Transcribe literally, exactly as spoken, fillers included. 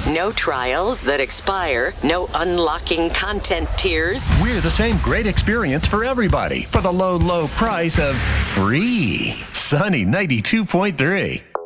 No trials that expire. No unlocking content tiers. We're the same great experience for everybody for the low, low price of free. Sunny ninety-two point three.